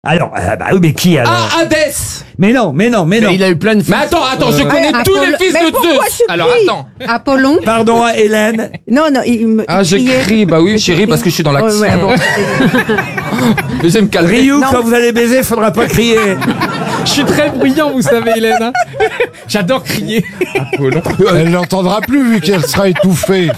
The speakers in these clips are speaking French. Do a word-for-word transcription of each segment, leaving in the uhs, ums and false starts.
Alors, euh, bah oui, mais qui alors? Ah, Hadès. Mais non, mais non, mais non. Mais il a eu plein de fils. Mais attends, attends, je connais Ouais, tous Apollon- les fils Mais de pourquoi Zeus. tu Alors cries attends. Apollon. Pardon, hein, Hélène. Non, non, il me. Ah, j'ai criait. crié, bah oui, chérie, parce que je suis dans l'action. Ouais, ouais, bon. Mais j'aime calmer. Ryu, Non. quand vous allez baiser, faudra pas crier. Je suis très bruyant, vous savez, Hélène. hein. J'adore crier. Elle l'entendra plus vu qu'elle sera étouffée.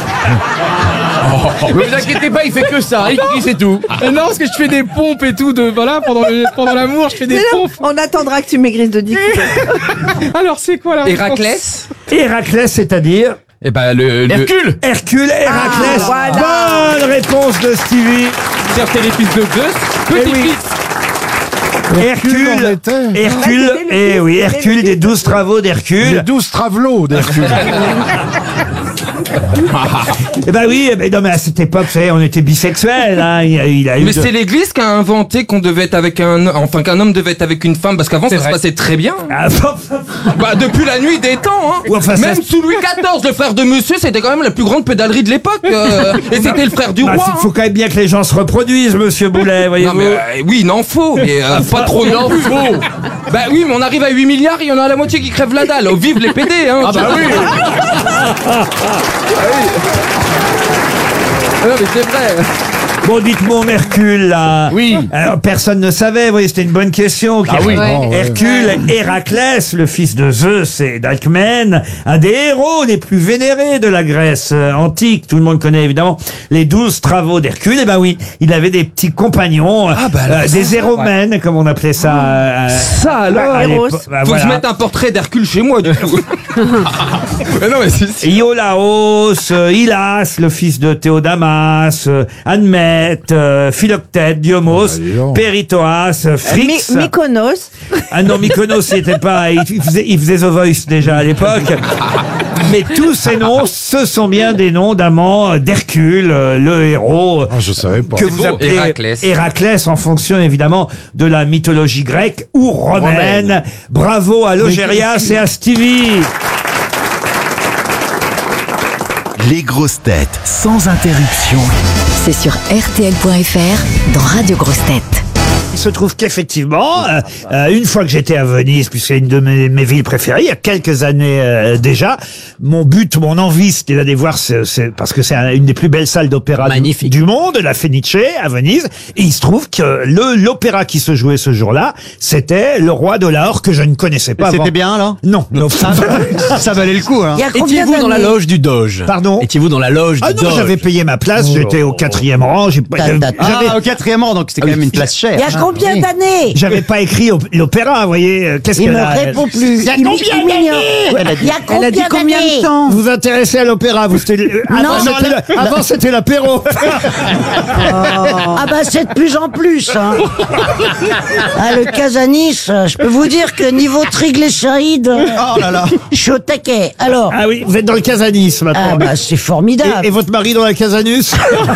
Ne vous inquiétez pas, il fait que ça. Il crie, c'est tout. Euh, non, parce que je fais des pompes et tout. De, voilà, pendant, le- pendant l'amour, je fais des Mais non, pompes. on attendra que tu maigrisses de dix kilos. Alors, c'est quoi la réponse? Héraclès. Héraclès, c'est-à-dire Eh ben, le. le- Hercule. Hercule, Héraclès. Ah, voilà. Bonne réponse de Stevie. C'est les fils de Zeus. Eh Petit oui. fils. Hercule, en était. Hercule, Ah, c'était le eh fils, oui, c'était Hercule le des fils. douze travaux Les d'Hercule. douze travelots d'Hercule. Eh ben oui, eh ben non mais à cette époque, vous savez, on était bisexuels, hein. Il, a- il a eu. Mais de- c'est l'Église qui a inventé qu'on devait être avec un, enfin qu'un homme devait être avec une femme, parce qu'avant ça se passait très bien. Ah, Bah depuis la nuit des temps, hein. Ouais, enfin, ça Même se- sous Louis quatorze, le frère de Monsieur, c'était quand même la plus grande pédalerie de l'époque. euh, et c'était le frère du bah, roi. il faut quand même bien que les gens se reproduisent, Monsieur Boulet, Non voyez-vous. mais euh, oui, il en faut, mais euh, pas trop non plus. Bah oui, mais on arrive à huit milliards, il y en a la moitié qui crèvent la dalle. Oh, vive les P D, hein. Ah bah oui. Non mais c'est vrai. Bon, dites-moi, Hercule, là. Oui. Alors, personne ne savait, vous voyez, c'était une bonne question. Ah oui. Ouais. Oh, ouais. Hercule, Héraclès, le fils de Zeus et d'Alcmène, un des héros les plus vénérés de la Grèce euh, antique. Tout le monde connaît évidemment les douze travaux d'Hercule. Et ben oui, il avait des petits compagnons, euh, Ah bah alors euh, ça, des héromènes, comme on appelait ça. euh, Ça alors. à Héros. l'époque. Bah, Faut voilà. se mettre un portrait d'Hercule chez moi, du coup. Mais non mais c'est si. Iolaos, euh, Hylas, le fils de Théodamas, euh, Admète, euh, Philoctète, Diomos, Ah, dis donc. Péritoas, euh, Phrix. My- Mykonos. Ah non, Mykonos, il était pas, il il faisait, il faisait The Voice déjà à l'époque. Mais tous ces noms, ce sont bien des noms d'amants d'Hercule, euh, le héros. Ah, je savais pas. Que vous beau. appelez Héraclès. Héraclès en fonction évidemment de la mythologie grecque ou romaine. Romaine. Bravo à Logérias et à Stevie. Les grosses têtes sans interruption. C'est sur R T L point F R dans Radio Grosses Têtes. Il se trouve qu'effectivement, euh, euh, une fois que j'étais à Venise, puisque c'est une de mes, mes villes préférées, il y a quelques années euh, déjà, mon but, mon envie, c'était d'aller voir, ce, ce- parce que c'est un- une des plus belles salles d'opéra du, Magnifique. du monde, la Fenice à Venise, et il se trouve que le l'opéra qui se jouait ce jour-là, c'était Le Roi de l'Or, que je ne connaissais pas avant. C'était bien alors Non, non. Ça valait le coup. Hein. Il y a combien Étiez-vous dans la d'années loge du Doge? Pardon. Étiez-vous dans la loge Ah du non, Doge? j'avais payé ma place, j'étais au quatrième rang, j'ai pas- Ta- j'avais- ta- j'avais- Ah, au quatrième rang, donc c'était quand même une place chère. Il y a combien d'années j'avais pas écrit op- l'opéra, vous voyez, euh, qu'est-ce Il qu'elle me a, elle répond plus. Il y a Il- combien il m'ignore. Il y a Elle a dit combien d'années de temps? Vous vous intéressez à l'opéra, vous c'était le- avant, Non, c'était non, le- avant, c'était l'apéro. Ah bah c'est de plus en plus. Hein. Ah, le Casanis, je peux vous dire que niveau triglycérides, Oh là là. je suis au taquet. Alors, Ah oui, vous êtes dans le Casanis ah maintenant. bah c'est formidable. et, et votre mari dans la Casanus?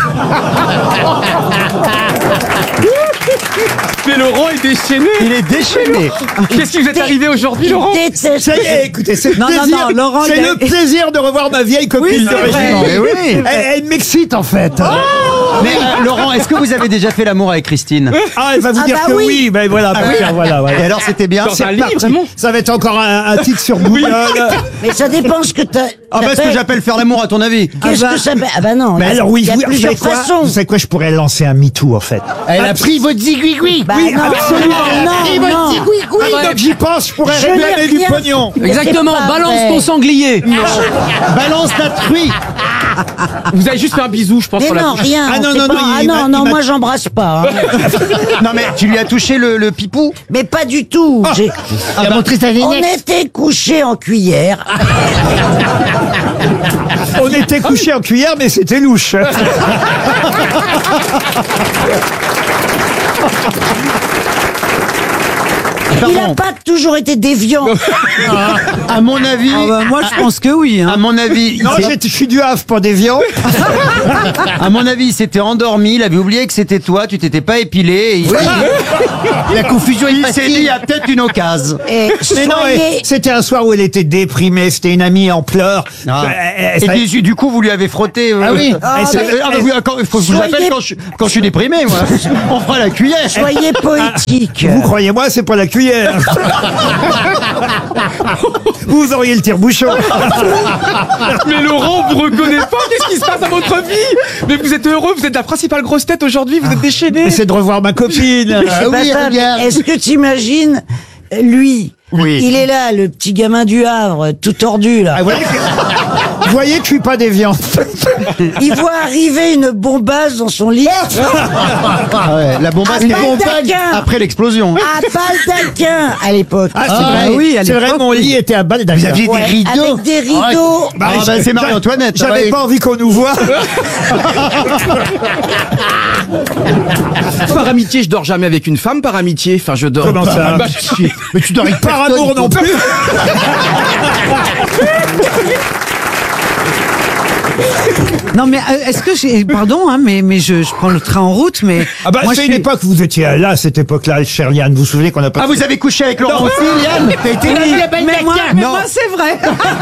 Mais Laurent est déchaîné. Il est déchaîné. Qu'est-ce qui vous est arrivé aujourd'hui, Laurent? Déteste. Ça y est, écoutez, c'est le Non, non, plaisir, non, Laurent, c'est il a- le plaisir de revoir ma vieille copine de c'est vrai. régiment. Mais oui. Elle, elle m'excite en fait. Mais euh, Laurent, est-ce que vous avez déjà fait l'amour avec Christine? Ah, elle va vous Ah dire bah que oui. oui. Ben voilà, ben tiens, voilà, voilà. Et alors c'était bien? Dans un Parti. livre, vraiment? Ça va être encore un, un titre sur Google. Mais ça dépend ce que t'as. Ah bah, ce que t'appelles. j'appelle faire l'amour à ton avis. Qu'est-ce que ça fait? Ah bah non. Mais il y a- alors oui, il y a vous, vous plusieurs savez quoi façons. Vous savez quoi Je pourrais lancer un MeToo en fait. Elle a pris votre zigouigoui. Bah Oui, non, absolument. non, non. Ah, donc j'y pense, je pourrais Je n'ai réclamer du rien- pognon. Mais Exactement, c'est pas balance vrai. ton sanglier. Balance ta truie. Vous avez juste fait un bisou, je pense, Mais sur la non, bouche. rien. Ah non, c'est non, pas- non, ah il m'a- non, il non, m'a- moi j'embrasse pas. hein. Non mais tu lui as touché le, le pipou? Mais pas du tout. J'ai- Ah bah, On était couchés en cuillère. On était couchés en cuillère, mais c'était louche. Il Pardon. n'a pas toujours été déviant. À mon avis, Ah bah, moi, je pense que oui. Hein. à mon avis, Non, c'est- j'ai- je suis du Havre, pas déviant. à mon avis, il s'était endormi, il avait oublié que c'était toi, tu t'étais pas épilé. Et il, La confusion il s'est dit, il y a peut-être une occasion. Et Mais non, soyez... mais c'était un soir où elle était déprimée, c'était une amie en pleurs. Ah. Euh, euh, Et ça- puis, du coup, vous lui avez frotté. euh, Ah oui. Ah, Et c'est- c'est- ah, bah oui, quand- il faut que je vous Soyez- appelle quand je, quand je suis déprimé, moi. On fera la cuillère. Soyez poétique. Vous croyez-moi, c'est pas la cuillère. Vous auriez le tire-bouchon. Mais Laurent, vous reconnaissez pas? Qu'est-ce qui se passe dans votre vie? Mais vous êtes heureux, vous êtes la principale grosse tête aujourd'hui, vous êtes déchaîné. C'est de revoir ma copine. C'est pas ça, mais Est-ce que tu imagines lui? Oui. Il est là, le petit gamin du Havre, tout tordu là. Ah, vous voyez que, vous voyez que je suis pas déviant. Il voit arriver une bombasse dans son lit. Ah ouais, la bombasse Un qui accompagne baldaquin. après l'explosion. À baldaquin à l'époque. Ah, c'est Ah, vrai. oui, à c'est vrai, l'époque, mon oui. lit était à baldaquin. Vous aviez Ouais, des rideaux. avec des rideaux. Bah, Ah, bah, c'est Marie-Antoinette. J'avais Ouais. pas envie qu'on nous voie. Par amitié, je dors jamais avec une femme, par amitié. Enfin, je dors. Comment ça Bah, je- Mais tu dors avec par amour non plus. Non, mais euh, est-ce que j'ai. Pardon, hein, mais, mais je, je prends le train en route, mais. Ah bah moi, c'est je une suis- époque, vous étiez là, à cette époque-là, cher Liane. Vous vous souvenez qu'on n'a pas... Ah, vous avez couché avec Laurent aussi, Liane? T'as été Mais, mis. mais moi, mais Non. moi c'est vrai.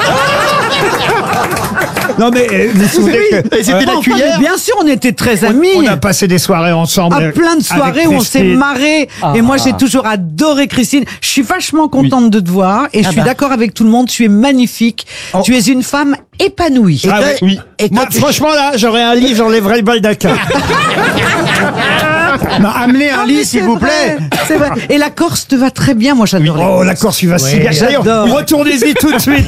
Non mais euh, vous vous souvenez que... Et c'était la Enfin, cuillère. mais bien sûr, on était très amis. On a passé des soirées ensemble. À avec- plein de soirées avec où on s'est Christine. marré. Et moi, j'ai toujours adoré Christine. Je suis vachement contente de te voir. Et je suis d'accord avec tout le monde. Tu es magnifique. Tu es une femme épanouie. Ah toi- oui. et toi, Moi, tu- franchement là, j'aurais un lit, j'enlèverais le baldaquin. Non, amenez un Ah, mais lit, s'il c'est vous vrai, plaît. C'est vrai. Et la Corse te va très bien. Moi, j'adore. Oh, la Corse, il va si bien. D'ailleurs, j'adore. retournez-y tout de suite.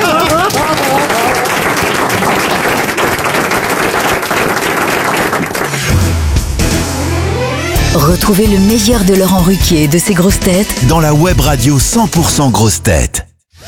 Retrouvez le meilleur de Laurent Ruquier et de ses grosses têtes Dans la web radio cent pour cent grosses têtes.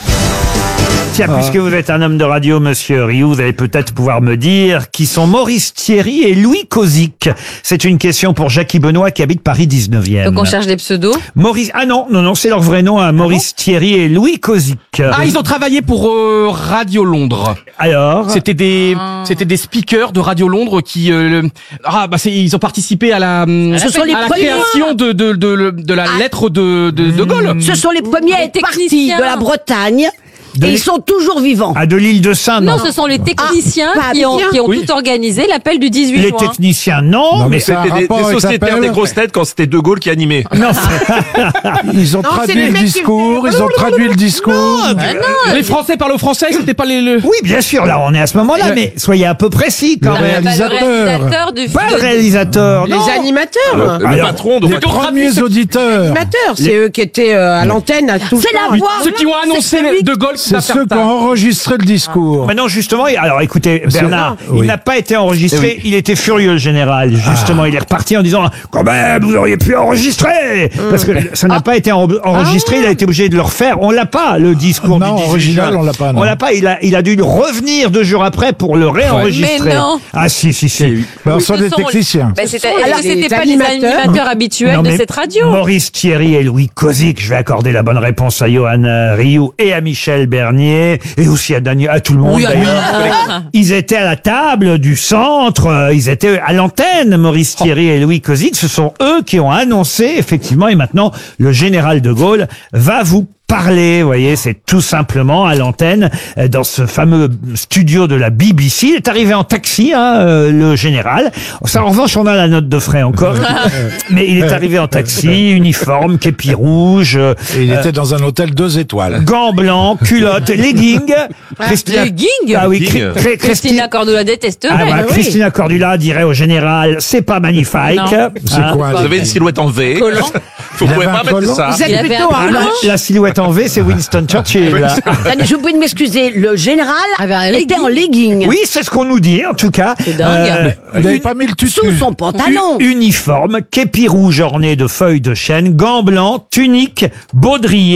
Tiens, puisque vous êtes un homme de radio, monsieur Rioux, vous allez peut-être pouvoir me dire qui sont Maurice Thierry et Louis Kozik. C'est une question pour Jackie Benoît qui habite Paris dix-neuvième. Donc on cherche des pseudos. Maurice, ah non, non, non, c'est leur vrai nom, hein, Maurice Thierry et Louis Kozik. Ah, ils ont travaillé pour euh, Radio Londres. Alors? C'était des, c'était des speakers de Radio Londres qui, euh, le- ah bah c'est, ils ont participé à la, Ce sont les à la premiers. création de de de, de la lettre de de, de Gaulle. Ce sont les premiers partis de la Bretagne. De Et l'île- ils sont toujours vivants. Ah, de l'île de Saint, non. Non, ce sont les techniciens Ah, qui ont, bien. qui ont Oui. tout organisé, l'appel du dix-huit Les juin. techniciens, non, Non, mais mais ça a un C'était des, rapport des avec sa sociétaires période. des grosses têtes quand c'était De Gaulle qui animait. non. Ils ont traduit le discours, ils ont traduit le discours. Les Français parlent au français, c'était pas les. Le... Oui, bien sûr, là, on est à ce moment-là, mais soyez un peu précis quand Le même. Bah, le réalisateur. réalisateur du Pas le film. réalisateur, non. animateurs. Le, le Alors, patron de Les premiers auditeurs. Animateurs, c'est eux qui étaient euh, à l'antenne à tout le C'est la temps. voix. Ceux qui ont annoncé celui- De Gaulle qui C'est va faire ceux qui ça. ont enregistré le discours. Maintenant, justement, alors écoutez, Bernard, il Oui. n'a pas été enregistré, il était furieux, le général. Justement, il est reparti en disant, quand même, vous auriez pu enregistrer! Parce que ça n'a pas été en- enregistré, il a été obligé de le refaire. On l'a pas, le discours Non, du dix-huit original, juin. on l'a pas, non. On l'a pas, il a, il a dû revenir deux jours après pour le réenregistrer. Mais non. Ah, si, si, si. Ben, on sont Ce des sont- techniciens. Bah, c'était- sont alors, les c'était pas animateurs. les animateurs habituels Non, de mais cette radio. Maurice Thierry et Louis Kozik, je vais accorder la bonne réponse à Johan euh, Rioux et à Michel Bernier, et aussi à Daniel, à tout le monde d'ailleurs. Ils étaient à la table du centre, euh, ils étaient à l'antenne, Maurice Thierry et Louis Kozik. Ce sont eux qui ont annoncé, effectivement, et maintenant, le général de Gaulle va vous parler, vous voyez, c'est tout simplement à l'antenne, euh, dans ce fameux studio de la B B C. Il est arrivé en taxi, hein, euh, le général. Ça, en revanche, on a la note de frais encore. Mais il est arrivé en taxi, uniforme, képi rouge, euh, Et il était dans un hôtel deux étoiles. gants blancs, culottes, leggings. Christina- leggings Ah oui, Leggings. Cri- Cri- Christina Cordula détesterait. Ah, voilà, Ah oui. Christina Cordula dirait au général, c'est pas magnifique. Non. C'est Hein. quoi Vous avez une silhouette en V. Collant. Vous Il pouvez avait pas un mettre collant. ça. Vous êtes Il avait plutôt un un La, blanc. la silhouette en V, c'est Winston Churchill. Attendez, je vous prie de m'excuser. Le général Avait un était en legging. legging. Oui, c'est ce qu'on nous dit, en tout cas. C'est dingue. Il n'avait pas mis le tutu. Sous son pantalon. U- Uniforme, képi rouge orné de feuilles de chêne, gants blancs, tunique, baudrier,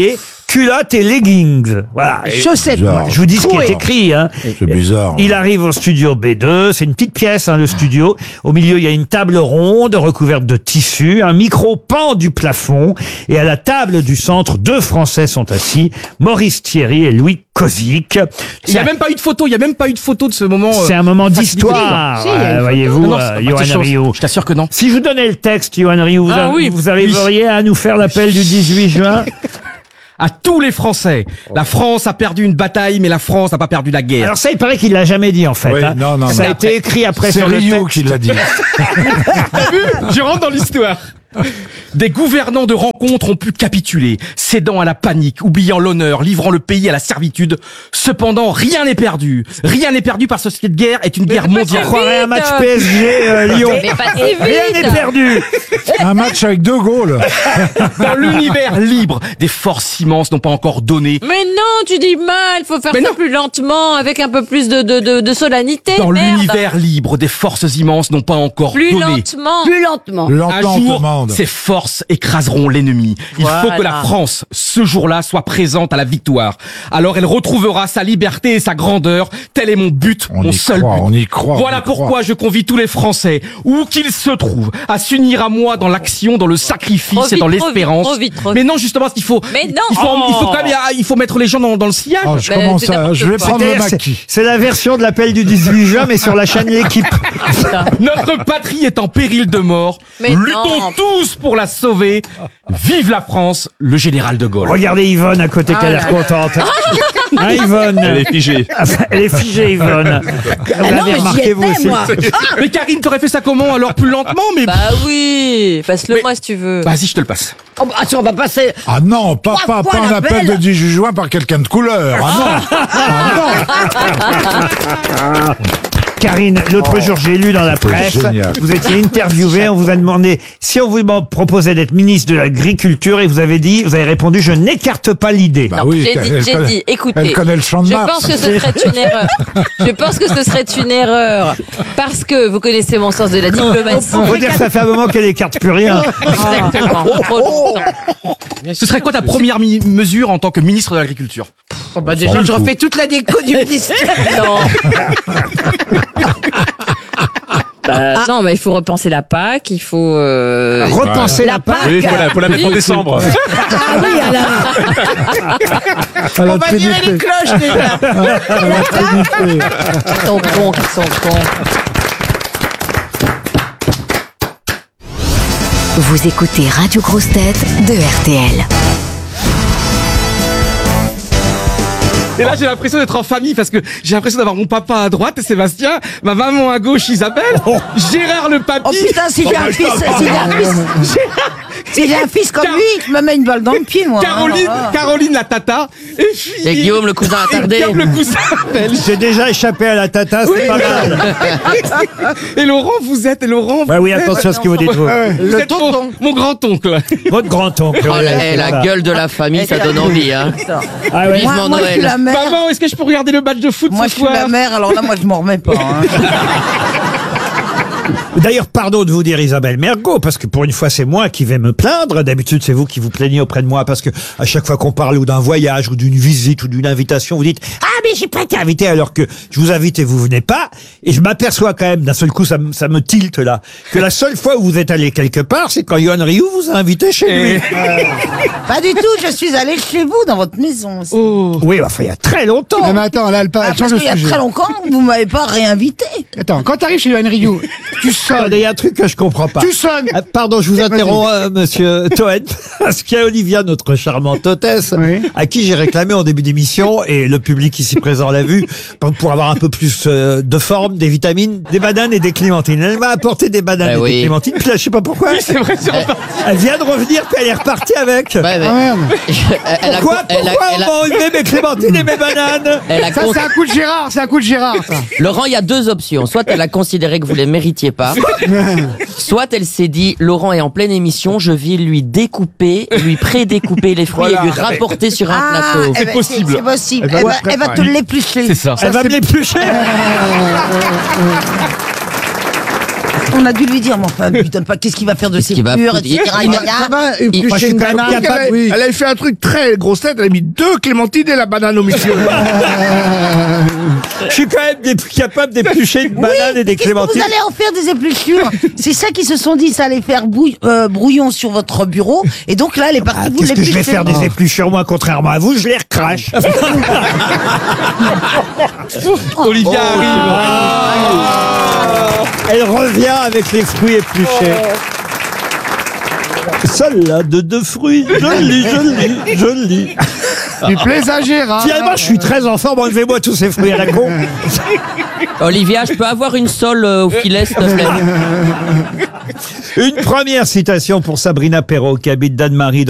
culottes et leggings. Voilà. Et Chaussettes. je vous dis ce qui est écrit. Hein. C'est bizarre. Il arrive au studio B deux, c'est une petite pièce, hein, le studio. Au milieu, il y a une table ronde recouverte de tissu, un micro pend du plafond, et à la table du centre, deux Français sont assis, Maurice Thierry et Louis Kozik. Il y a même pas eu de photo, il y a même pas eu de photo de ce moment. C'est un moment d'histoire, Si, il y a une euh, photo. voyez-vous, Non, non, euh, c'est pas Johan quelque chose. Rioux. Je t'assure que non. Si je vous donnais le texte, Johan Rioux, vous, Ah arri- oui. vous arriveriez à nous faire l'appel du dix-huit juin? À tous les Français, la France a perdu une bataille, mais la France n'a pas perdu la guerre. Alors ça, il paraît qu'il l'a jamais dit en fait. Oui, hein. non, non, ça non. a été écrit après C'est sur le Rio texte. qui l'a dit. T'as vu ? Je rentre dans l'histoire. Des gouvernants de rencontre ont pu capituler, cédant à la panique, oubliant l'honneur, livrant le pays à la servitude. Cependant, rien n'est perdu. Rien n'est perdu parce que cette guerre est une guerre mondiale. On croirait un match P S G euh, Lyon. Mais pas si vite. Rien n'est perdu. Un match avec deux goals. Dans l'univers libre, des forces immenses n'ont pas encore donné. Mais non, tu dis mal, faut faire Mais ça non. plus lentement, avec un peu plus de, de, de, de solennité. Dans merde. l'univers libre, des forces immenses n'ont pas encore Plus donné. lentement. Plus lentement. Un Lentement, on jour, commande. ces forces écraseront l'ennemi. Il faut Voilà. que la France, ce jour-là, soit présente à la victoire. Alors elle retrouvera sa liberté et sa grandeur. Tel est mon but, On mon y seul croit, but. on y croit, on Voilà y croit. pourquoi je convie tous les Français, où qu'ils se trouvent, à s'unir à moi dans l'action, dans le sacrifice Trop et dans vite, trop l'espérance. vite, trop vite, trop Mais vite. non, justement, parce qu'il faut, Mais non. il faut, il faut Oh. quand même, il faut mettre les gens dans, dans le sillage. Oh, je Mais commence c'est à, n'importe je vais quoi. prendre le C'est- C'est maquis. c'est la version de l'appel du dix-huit juin, mais sur la chaîne L'équipe. Notre patrie est en péril de mort. Mais Luttons non. tous pour la sauver. Vive la France, le général de Gaulle. Regardez Yvonne à côté qui a l'air contente. Hein, Yvonne? Elle est figée. Ah, Elle est figée, Yvonne. Vous non, l'avez mais j'y remarqué, étais, vous aussi. moi. Mais Karine, t'aurais fait ça comment alors plus lentement mais Bah oui, passe-le Mais- moi si tu veux. Vas-y, je te le passe. Oh, bah, attends, on va passer. Ah non, pas, Trois pas, fois pas un l'appel. appel de dix-huit juin par quelqu'un de couleur. Ah non. Ah non. Karine, l'autre jour, j'ai lu dans la C'était presse, génial. vous étiez interviewé, on vous a demandé si on vous proposait d'être ministre de l'Agriculture et vous avez dit, vous avez répondu, je n'écarte pas l'idée. Bah Non, oui, j'ai dit, elle j'ai connaît- dit, écoutez. elle connaît le champ de Je Mars. pense que ce serait une erreur. Je pense que ce serait une erreur. Parce que vous connaissez mon sens de la diplomatie. Faut dire que ça fait un moment qu'elle écarte plus rien. Exactement. Trop longtemps. Ce serait quoi ta première mi- mesure en tant que ministre de l'Agriculture? Oh, bah, déjà, je refais toute la déco du ministère. Non. Bah, non, mais il faut repenser la P A C, il faut... euh, Repenser la P A C. Oui, faut la, faut la mettre en Oui. décembre. Ah oui, alors. À la On va virer Trinité. les cloches déjà. À la Trinité. Ils sont cons, ils sont cons. Vous écoutez Radio Grosse Tête de R T L. Et là, j'ai l'impression d'être en famille parce que j'ai l'impression d'avoir mon papa à droite, Sébastien, ma maman à gauche, Isabelle, Gérard le papy. Oh putain, si j'ai un fils, si j'ai un fils, si j'ai un fils comme Car- lui, je me mets une balle dans le pied, moi. Caroline, Ah, ah. Caroline la tata, et puis Et Guillaume, le cousin et attardé. Guillaume le cousin belge. J'ai déjà échappé à la tata, c'est Oui. pas mal. Et Laurent, vous êtes, et Laurent, Bah vous oui, êtes- attention à ce que vous dites, vous. Vous êtes mon, mon grand-oncle. Votre grand-oncle. Oh, oui, la, c'est la ça. gueule de la famille, ça donne envie, hein. Ah ouais. Vivement Moi, moi, je suis Noël. la mère. Maman, est-ce que je peux regarder le match de foot Moi, ce je suis la soir? mère, alors là, moi, je m'en remets pas. hein. D'ailleurs, pardon de vous dire Isabelle Mergo, parce que pour une fois, c'est moi qui vais me plaindre. D'habitude, c'est vous qui vous plaignez auprès de moi, parce que à chaque fois qu'on parle ou d'un voyage, ou d'une visite, ou d'une invitation, vous dites « Ah, mais j'ai pas été invité !» alors que je vous invite et vous venez pas. Et je m'aperçois quand même, d'un seul coup, ça, me- ça me tilte là, que la seule fois où vous êtes allé quelque part, c'est quand Johan Rioux vous a invité chez lui. Pas du tout, je suis allée chez vous, dans votre maison aussi. Oh. Oui, enfin, il y a très longtemps. Non, mais attends, là, elle, pa- Ah, elle change parce de qu'il y a sujet. très longtemps, vous m'avez pas réinvité. Attends, quand t'arrives chez Johan Rioux, tu sonnes. Il y a un truc que je comprends pas. Tu sonnes. Ah, pardon, je vous interromps, euh, monsieur Toen, parce qu'il y a Olivia, notre charmante hôtesse, Oui. à qui j'ai réclamé en début d'émission, et le public ici présent l'a vu, pour, pour avoir un peu plus euh, de forme, des vitamines, des bananes et des clémentines. Elle m'a apporté des bananes Eh et oui. des clémentines, puis là, je sais pas pourquoi. C'est vrai, c'est reparti. Elle vient de revenir, puis elle est repartie avec. Ouais, mais- Ah merde. Elle a- Pourquoi, elle a- pourquoi elle a- on m'a enlevé mes clémentines et mes bananes? elle a Ça, con- c'est un coup de Gérard, c'est un coup de Gérard, ça. Laurent, il y a deux options. Soit elle a considéré que vous les méritiez pas, soit elle s'est dit, Laurent est en pleine émission, je vais lui découper, lui pré-découper les fruits Voilà. et lui rapporter sur un Ah, plateau. eh ben, possible. C'est possible. Elle va Elle va, te elle va te préparer. l'éplucher. C'est ça. Elle va me l'éplucher. On a dû lui dire, mais enfin, lui donne pas, qu'est-ce qu'il va faire de ses qu'il va pures, foutre et cetera. Il- Il va rien. Ça va, Il- éplucher moi, je suis une quand même banane. capable, Elle, oui. elle avait fait un truc très grosse tête, elle a mis deux clémentines et la banane au milieu. Je suis quand même dé- capable d'éplucher une banane et des Qu'est-ce que vous clémentines. allez en faire des épluchures? C'est ça qu'ils se sont dit, ça allait faire bouille- euh, brouillon sur votre bureau. Et donc là, elle est partie Ah, vous qu'est-ce que je vais l'éplucher. faire des épluchures, moi, contrairement à vous, je les recrache. Olivia arrive. Elle revient avec les fruits épluchés. Salade de fruits, joli, joli, joli. Tu plais à Gérard. Finalement, je suis très en forme, enlevez-moi tous ces fruits à la con. Olivia, je peux avoir une sole euh, au filet, s'il te plaît? Une première citation pour Sabrina Perrault, qui habite Danemarie.